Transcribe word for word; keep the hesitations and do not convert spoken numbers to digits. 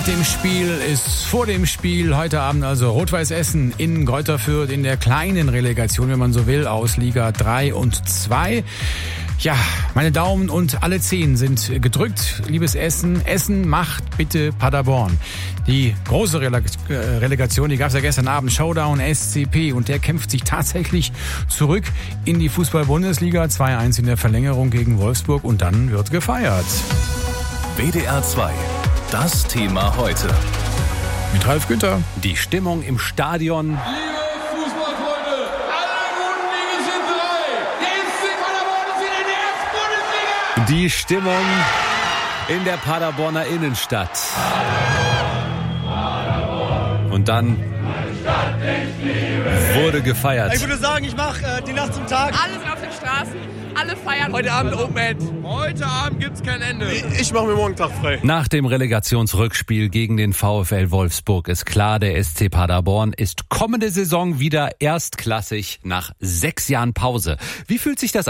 Nach dem Spiel ist vor dem Spiel heute Abend also Rot-Weiß Essen in Greuther Fürth in der kleinen Relegation, wenn man so will, aus Liga drei und zwei. Ja, meine Daumen und alle Zehen sind gedrückt. Liebes Essen, Essen macht bitte Paderborn. Die große Relegation, die gab es ja gestern Abend, Showdown S C P, und der kämpft sich tatsächlich zurück in die Fußball-Bundesliga. zwei eins in der Verlängerung gegen Wolfsburg und dann wird gefeiert. W D R zwei, das Thema heute. Mit Ralf Günther. Die Stimmung im Stadion. Die Stimmung in der Paderborner Innenstadt. Und dann wurde gefeiert. Ich würde sagen, ich mache äh, die Nacht zum Tag. Alle sind auf den Straßen, alle feiern. Heute Abend Open End. Heute Abend gibt's kein Ende. Ich, ich mache mir morgen Tag frei. Nach dem Relegationsrückspiel gegen den VfL Wolfsburg ist klar, der S C Paderborn ist kommende Saison wieder erstklassig nach sechs Jahren Pause. Wie fühlt sich das